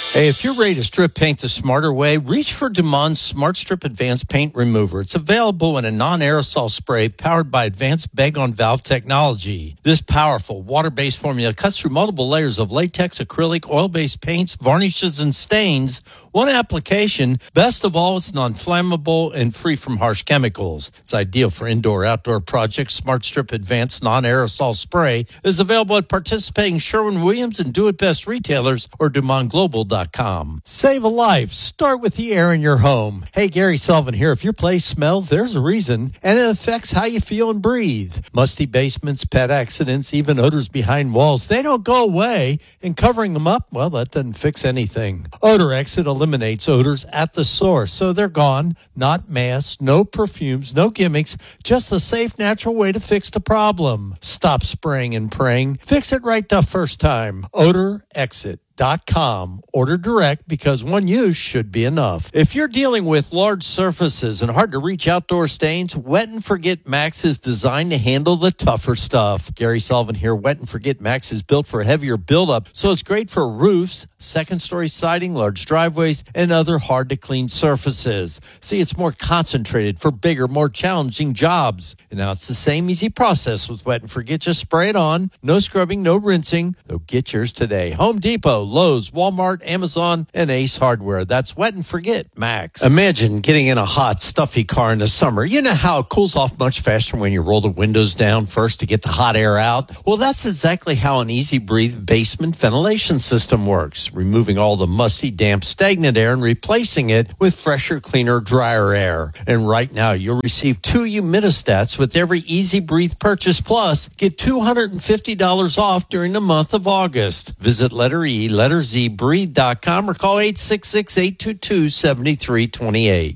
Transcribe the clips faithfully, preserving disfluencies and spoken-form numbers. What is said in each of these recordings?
Hey, if you're ready to strip paint the smarter way, reach for Dumond's Smart Strip Advanced Paint Remover. It's available in a non-aerosol spray powered by advanced bag-on-valve technology. This powerful water-based formula cuts through multiple layers of latex, acrylic, oil-based paints, varnishes, and stains. One application. Best of all, it's non-flammable and free from harsh chemicals. It's ideal for indoor-outdoor projects. Smart Strip Advanced Non-Aerosol Spray is available at participating Sherwin-Williams and Do-It-Best retailers or Dumond Global dot com. Save a life. Start with the air in your home. Hey, Gary Sullivan here. If your place smells, there's a reason, and it affects how you feel and breathe. Musty basements, pet accidents, even odors behind walls, they don't go away, and covering them up, well, that doesn't fix anything. Odor Exit eliminates odors at the source, so they're gone. Not masks, no perfumes, no gimmicks, just a safe, natural way to fix the problem. Stop spraying and praying. Fix it right the first time. Odor Exit. Dot com. Order direct because one use should be enough. If you're dealing with large surfaces and hard to reach outdoor stains, Wet and Forget Max is designed to handle the tougher stuff. Gary Sullivan here. Wet and Forget Max is built for heavier buildup, so it's great for roofs, second story siding, large driveways, and other hard to clean surfaces. See, it's more concentrated for bigger, more challenging jobs. And now it's the same easy process with Wet and Forget. Just spray it on. No scrubbing, no rinsing. So get yours today. Home Depot, Lowe's, Walmart, Amazon, and Ace Hardware. That's Wet and Forget Max. Imagine getting in a hot, stuffy car in the summer. You know how it cools off much faster when you roll the windows down first to get the hot air out? Well, that's exactly how an Easy Breathe basement ventilation system works, removing all the musty, damp, stagnant air and replacing it with fresher, cleaner, drier air. And right now, you'll receive two humidistats with every Easy Breathe purchase. Plus, get two hundred fifty dollars off during the month of August. Visit letter E, letter Z, breathe dot com or call eight six six, eight two two, seven three two eight.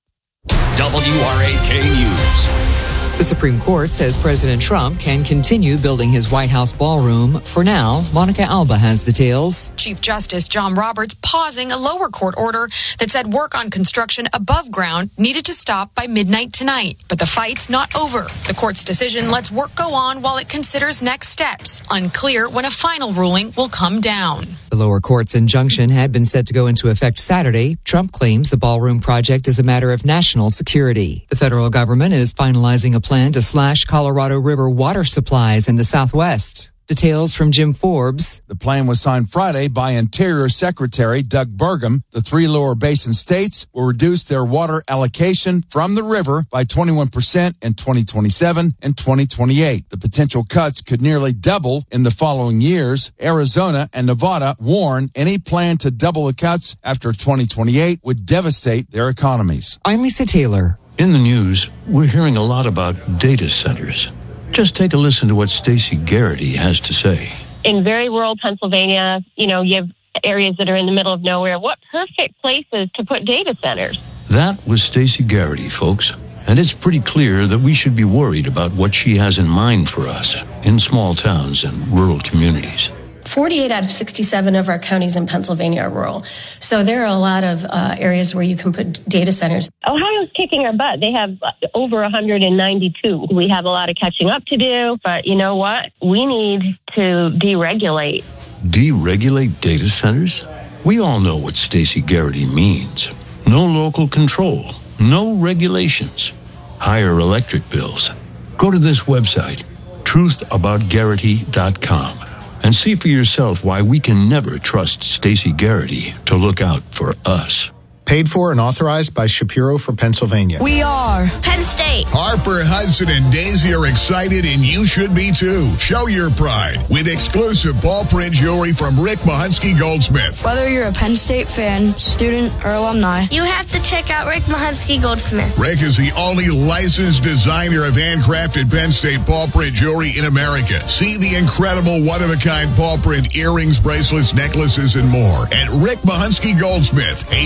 W R A K News. The Supreme Court says President Trump can continue building his White House ballroom. For now, Monica Alba has details. Chief Justice John Roberts pausing a lower court order that said work on construction above ground needed to stop by midnight tonight. But the fight's not over. The court's decision lets work go on while it considers next steps. Unclear when a final ruling will come down. The lower court's injunction had been set to go into effect Saturday. Trump claims the ballroom project is a matter of national security. The federal government is finalizing a plan to slash Colorado River water supplies in the Southwest. Details from Jim Forbes. The plan was signed Friday by Interior Secretary Doug Burgum. The three lower basin states will reduce their water allocation from the river by twenty-one percent in twenty twenty-seven and twenty twenty-eight. The potential cuts could nearly double in the following years. Arizona and Nevada warn any plan to double the cuts after twenty twenty-eight would devastate their economies. I'm Lisa Taylor. In the news, we're hearing a lot about data centers. Just take a listen to what Stacey Garrity has to say. In very rural Pennsylvania, you know, you have areas that are in the middle of nowhere. What perfect places to put data centers? That was Stacey Garrity, folks. And it's pretty clear that we should be worried about what she has in mind for us in small towns and rural communities. forty-eight out of sixty-seven of our counties in Pennsylvania are rural. So there are a lot of uh, areas where you can put data centers. Ohio's kicking our butt. They have over one hundred ninety-two. We have a lot of catching up to do, but you know what? We need to deregulate. Deregulate data centers? We all know what Stacey Garrity means. No local control, no regulations, higher electric bills. Go to this website, truth about garrity dot com. And see for yourself why we can never trust Stacey Garrity to look out for us. Paid for and authorized by Shapiro for Pennsylvania. We are Penn State. Harper, Hudson, and Daisy are excited, and you should be too. Show your pride with exclusive ball print jewelry from Rick Mahunsky Goldsmith. Whether you're a Penn State fan, student, or alumni, you have to check out Rick Mahunsky Goldsmith. Rick is the only licensed designer of handcrafted Penn State ball print jewelry in America. See the incredible one-of-a-kind ball print earrings, bracelets, necklaces, and more at Rick Mahunsky Goldsmith, eight twenty-nine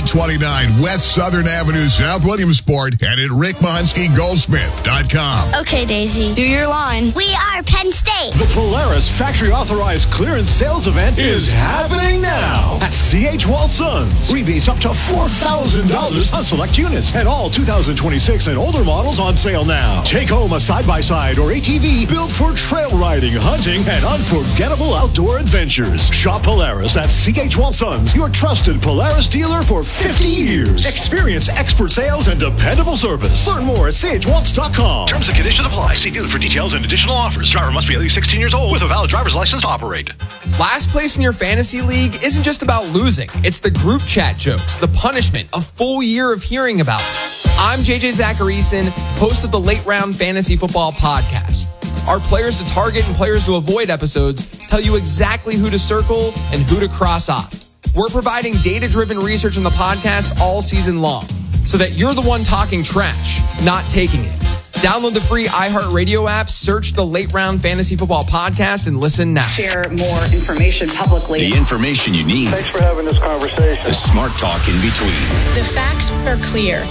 ninety-nine West Southern Avenue, South Williamsport, and at rick mahunsky goldsmith dot com. Okay, Daisy. Do your line. We are Penn State. The Polaris Factory Authorized Clearance Sales Event is happening now at C H. Walt Sons. Rebates up to four thousand dollars on select units and all two thousand twenty-six and older models on sale now. Take home a side-by-side or A T V built for trail riding, hunting, and unforgettable outdoor adventures. Shop Polaris at C H. Walt Sons, your trusted Polaris dealer for fifty years. Experience expert sales and dependable service. Learn more at c h waltz dot com. Terms and conditions apply. See dealer for details and additional offers. Driver must be at least sixteen years old with a valid driver's license to operate. Last place in your fantasy league isn't just about losing. It's the group chat jokes, the punishment, a full year of hearing about it. I'm J J Zacharyson, host of the Late Round Fantasy Football Podcast. Our Players to Target and Players to Avoid episodes tell you exactly who to circle and who to cross off. We're providing data-driven research on the podcast all season long so that you're the one talking trash, not taking it. Download the free iHeartRadio app, search the Late Round Fantasy Football Podcast, and listen now. Share more information publicly. The information you need. Thanks for having this conversation. The smart talk in between. The facts are clear.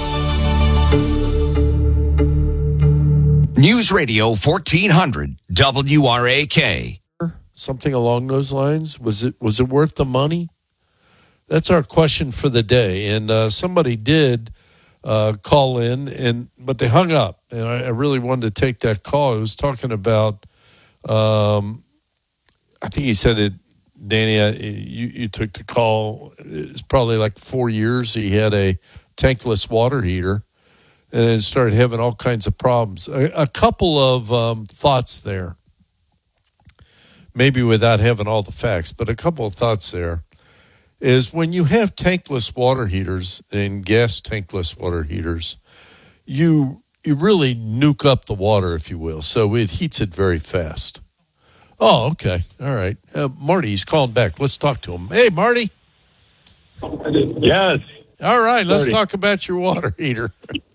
News Radio fourteen hundred W R A K. Something along those lines. Was it was it worth the money? That's our question for the day. And uh, somebody did uh, call in, and but they hung up. And I, I really wanted to take that call. It was talking about, um, I think he said it, Danny, uh, you, you took the call. It's probably like four years. He had a tankless water heater and then started having all kinds of problems. A, a couple of um, thoughts there, maybe without having all the facts, but a couple of thoughts there. Is when you have tankless water heaters and gas tankless water heaters, you you really nuke up the water, if you will. So it heats it very fast. Oh, okay. All right. Uh, Marty, he's calling back. Let's talk to him. Hey, Marty. Yes. All right. Let's Marty. talk about your water heater.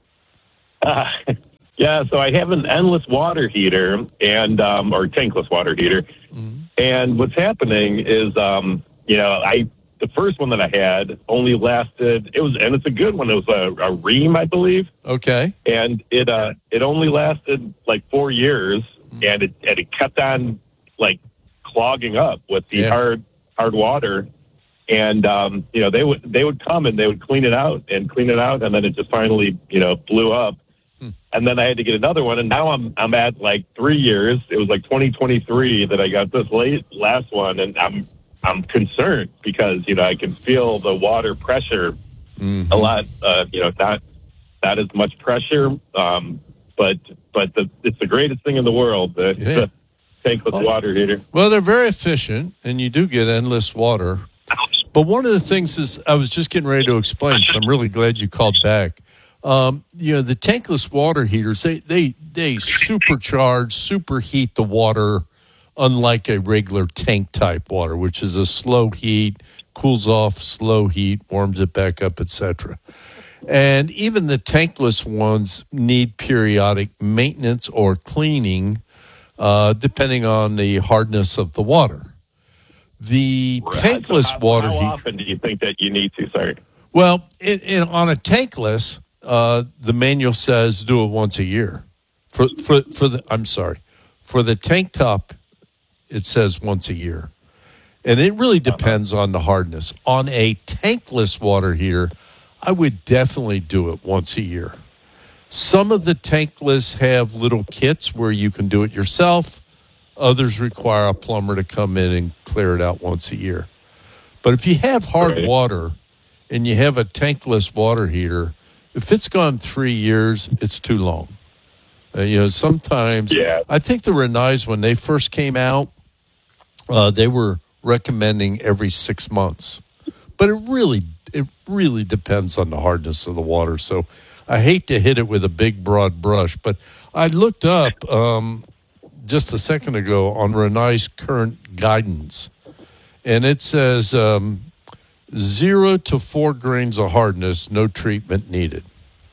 uh, yeah, so I have an endless water heater and um, or tankless water heater. Mm-hmm. And what's happening is, um, you know, I... the first one that I had only lasted, it was, and it's a good one. It was a, a Rheem, I believe. Okay. And it, uh, it only lasted like four years and it, and it kept on like clogging up with the yeah. hard, hard water. And, um, you know, they would, they would come and they would clean it out and clean it out. And then it just finally, you know, blew up. Hmm. And then I had to get another one. And now I'm, I'm at like three years. It was like twenty twenty-three that I got this late last one. And I'm, I'm concerned because, you know, I can feel the water pressure mm-hmm. a lot, uh, you know, not not as much pressure, um, but but the, it's the greatest thing in the world, the, yeah. the tankless well, water heater. Well, they're very efficient, and you do get endless water. But one of the things is, I was just getting ready to explain, so I'm really glad you called back. Um, you know, the tankless water heaters, they, they, they supercharge, superheat the water, unlike a regular tank type water, which is a slow heat, cools off, slow heat, warms it back up, et cetera. And even the tankless ones need periodic maintenance or cleaning, uh, depending on the hardness of the water. The right. tankless so how, water how heat. How often do you think that you need to? Sorry. Well, it, it, on a tankless, uh, the manual says do it once a year. For for for the I'm sorry, for the tank top. It says once a year. And it really depends on the hardness. On a tankless water heater, I would definitely do it once a year. Some of the tankless have little kits where you can do it yourself. Others require a plumber to come in and clear it out once a year. But if you have hard right. water and you have a tankless water heater, if it's gone three years, it's too long. Uh, you know, sometimes, yeah. I think the Renais, when they first came out, Uh, they were recommending every six months, but it really, it really depends on the hardness of the water. So I hate to hit it with a big broad brush, but I looked up um, just a second ago on Renai's current guidance, and it says um, zero to four grains of hardness, no treatment needed.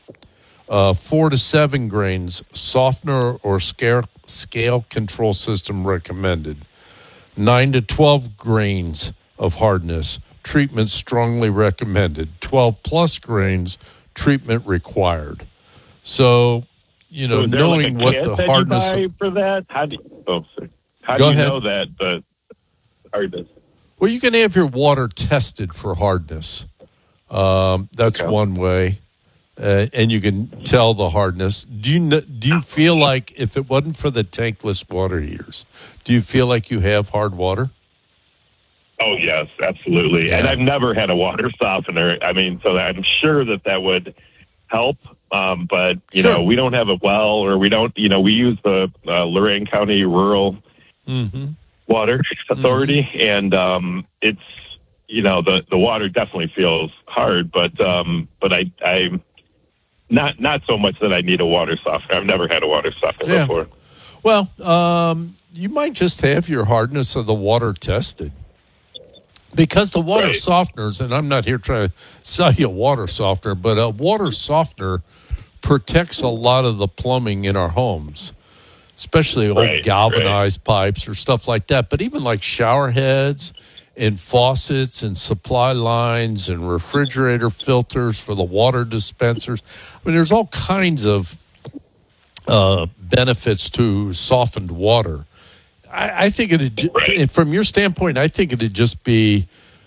Uh, four to seven grains, softener or scale, scale control system recommended. nine to twelve grains of hardness, treatment strongly recommended. twelve plus grains, treatment required. So, you know, So is there knowing like a what kit the that hardness you buy of, for that? How do you, oh, sorry. How Go do you ahead. know that the hardness? well, you can have your water tested for hardness. Um, that's Okay. one way. Uh, and you can tell the hardness. Do you kn- do you feel like if it wasn't for the tankless water heaters, do you feel like you have hard water? Oh, yes, absolutely. Yeah. And I've never had a water softener. I mean, so I'm sure that that would help. Um, but, you Sure. know, we don't have a well, or we don't, you know, we use the uh, Lorain County Rural Mm-hmm. Water Authority. And um, it's, you know, the, the water definitely feels hard. But um, but I, I not not so much that I need a water softener. I've never had a water softener Yeah. before. Well, um, you might just have your hardness of the water tested. Because the water Right. softeners, and I'm not here trying to sell you a water softener, but a water softener protects a lot of the plumbing in our homes, especially old Right, galvanized pipes or stuff like that. But even like shower heads and faucets and supply lines and refrigerator filters for the water dispensers. I mean, there's all kinds of uh, benefits to softened water. I, I think it'd, Right. from your standpoint, I think it'd just be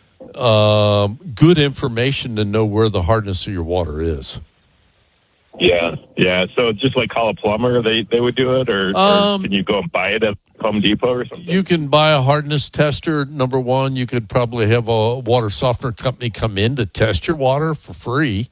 um, good information to know where the hardness of your water is. Yeah, yeah. So just like call a plumber, they, they would do it, or, Um, or can you go and buy it at Home Depot or something? You can buy a hardness tester. Number one, you could probably have a water softener company come in to test your water for free.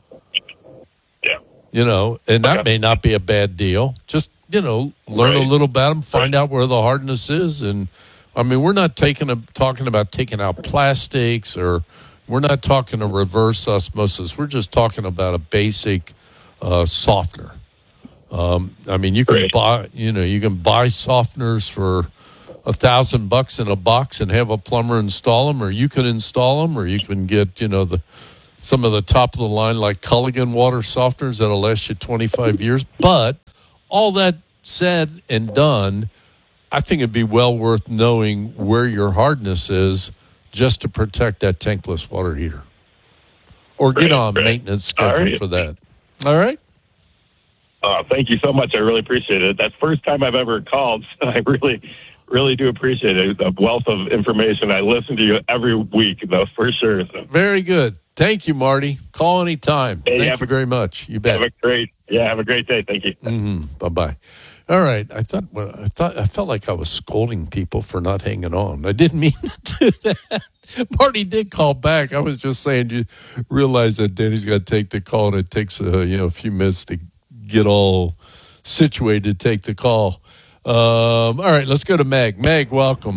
Yeah. You know, and that Okay. may not be a bad deal. Just, you know, learn a Right. little about them, find out where the hardness is. And, I mean, we're not taking a, talking about taking out plastics, or we're not talking a reverse osmosis. We're just talking about a basic uh, softener. Um, I mean, you can Right. buy, you know, you can buy softeners for a thousand bucks in a box and have a plumber install them, or you can install them, or you can get, you know, the some of the top of the line like Culligan water softeners that'll last you twenty-five years. But all that said and done, I think it'd be well worth knowing where your hardness is just to protect that tankless water heater, or get Right, on right. maintenance schedule right. for that. All right. Uh, thank you so much. I really appreciate it. That's the first time I've ever called. So I really, really do appreciate it. A wealth of information. I listen to you every week, though, for sure. So Very good. Thank you, Marty. Call anytime. Hey, Thank have you a- very much. You bet. have a great, yeah, have a great day. Thank you. Mm-hmm. Bye bye. All right. I thought well, I thought I felt like I was scolding people for not hanging on. I didn't mean to do that. Marty did call back. I was just saying you realize that Danny's got to take the call, and it takes uh, you know a few minutes to get all situated to take the call. Um, all right, let's go to Meg. Meg, welcome.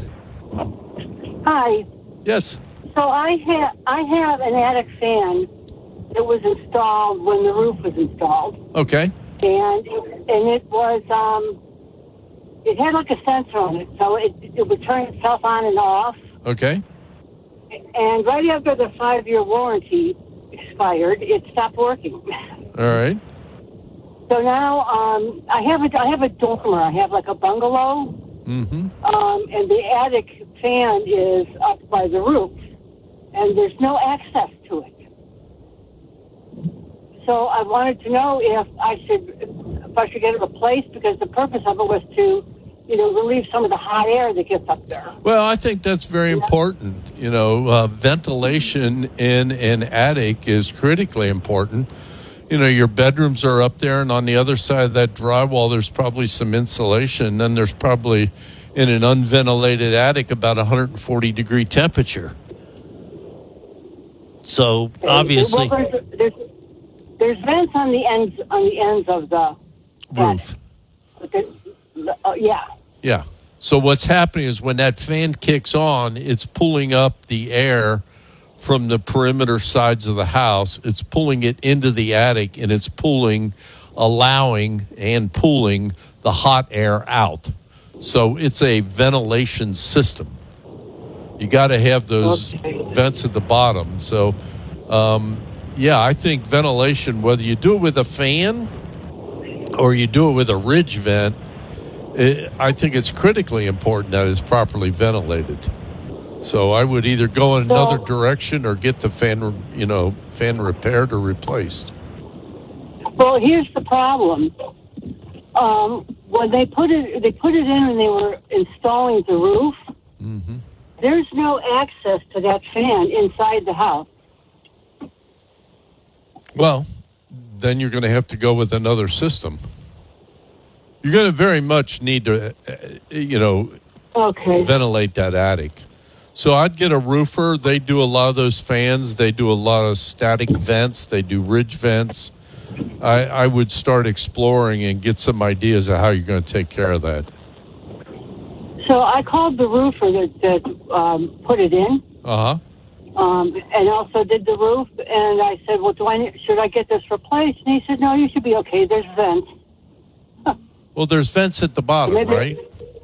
Hi. Yes. So I have I have an attic fan that was installed when the roof was installed, Okay. and and it was um it had like a sensor on it, so it it would turn itself on and off. Okay. And right after the five year warranty expired, it stopped working. All right. So now um I have a I have a dormer. I have like a bungalow. Mm-hmm. Um, and the attic fan is up by the roof, and there's no access to it. So I wanted to know if I should if I should get it replaced, because the purpose of it was to, you know, relieve some of the hot air that gets up there. Well, I think that's very important. You know, uh, ventilation in an attic is critically important. You know, your bedrooms are up there, and on the other side of that drywall, there's probably some insulation. Then there's probably, in an unventilated attic, about one hundred forty degree temperature. So obviously, well, there's, there's there's vents on the ends on the ends of the roof. But the, the, uh, yeah. Yeah. So what's happening is when that fan kicks on, it's pulling up the air from the perimeter sides of the house. It's pulling it into the attic, and it's pulling, allowing and pulling the hot air out. So it's a ventilation system. You got to have those Okay. vents at the bottom. So, um, yeah, I think ventilation, whether you do it with a fan or you do it with a ridge vent, it, I think it's critically important that it's properly ventilated. So I would either go in another direction or get the fan, you know, fan repaired or replaced. Well, here's the problem. Um, when they put it, they put it in and they were installing the roof. Mm-hmm. There's no access to that fan inside the house. Well, then you're going to have to go with another system. You're going to very much need to, uh, you know, okay. ventilate that attic. So I'd get a roofer. They do a lot of those fans. They do a lot of static vents. They do ridge vents. I, I would start exploring and get some ideas of how you're going to take care of that. So I called the roofer that, that um, put it in. Uh-huh. Um, and also did the roof. And I said, well, do I should I get this replaced? And he said, no, you should be okay. There's vents. Huh. Well, there's vents at the bottom, Maybe, right?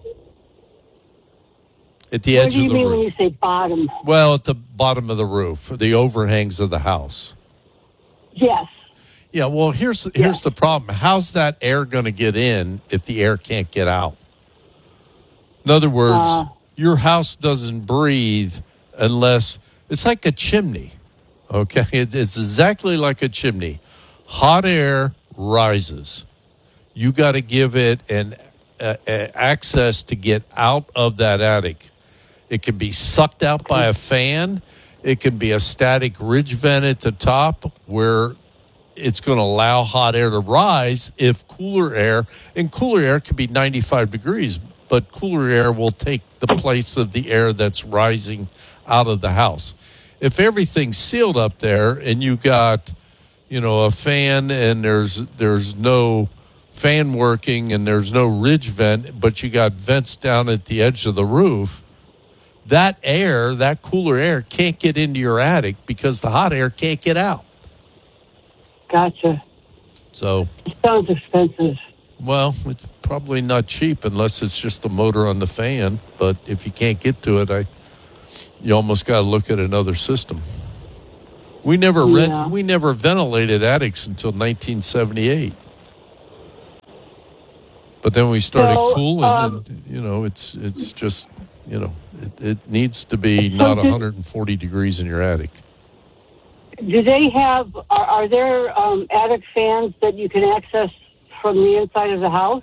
At the what edge do you of the mean roof. when you say bottom? Well, at the bottom of the roof, the overhangs of the house. Yes. Yeah, well, here's here's the problem. How's that air going to get in if the air can't get out? In other words, Uh. your house doesn't breathe unless it's like a chimney. Okay, it, it's exactly like a chimney. Hot air rises. You got to give it an uh, uh, access to get out of that attic. It can be sucked out by a fan. It can be a static ridge vent at the top where it's going to allow hot air to rise if cooler air, and cooler air can be ninety-five degrees, but cooler air will take the place of the air that's rising out of the house. If everything's sealed up there and you got, you know, a fan and there's there's no fan working and there's no ridge vent, but you got vents down at the edge of the roof, that air, that cooler air can't get into your attic because the hot air can't get out. Gotcha. So it sounds expensive. Well, it's probably not cheap unless it's just the motor on the fan. But if you can't get to it, I you almost got to look at another system. We never Yeah. rent, we never ventilated attics until nineteen seventy-eight. But then we started So, cooling, um, and you know, it's it's just you know, it, it needs to be not did- one hundred forty degrees in your attic. Do they have, are, are there um, attic fans that you can access from the inside of the house?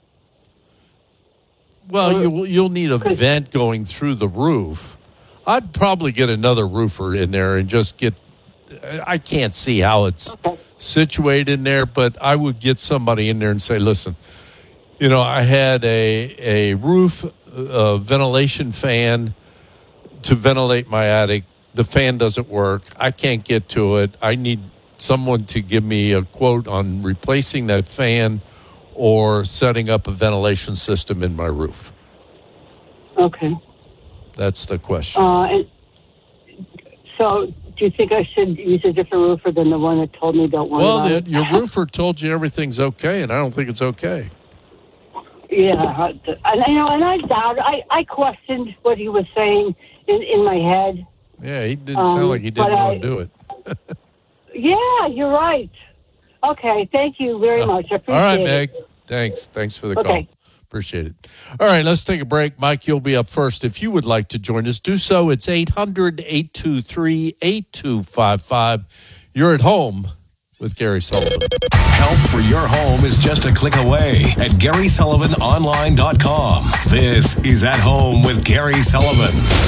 Well, you, you'll need a vent going through the roof. I'd probably get another roofer in there and just get, I can't see how it's okay. situated in there, but I would get somebody in there and say, listen, you know, I had a, a roof uh, ventilation fan to ventilate my attic. The fan doesn't work. I can't get to it. I need someone to give me a quote on replacing that fan or setting up a ventilation system in my roof. Okay. That's the question. Uh, and so do you think I should use a different roofer than the one that told me don't worry well, about the, it? your roofer told you everything's okay, and I don't think it's okay. Yeah. And, you know, and I doubt, I, I questioned what he was saying in, in my head. Yeah, he didn't Um, sound like he didn't but want I- to do it. Yeah, you're right. Okay, thank you very much. I appreciate All right, it. Meg. Thanks. Thanks for the Okay. call. Appreciate it. All right, let's take a break. Mike, you'll be up first. If you would like to join us, do so. It's eight hundred, eight two three, eight two five five. You're at home with Gary Sullivan. Help for your home is just a click away at Gary Sullivan Online dot com. This is At Home with Gary Sullivan.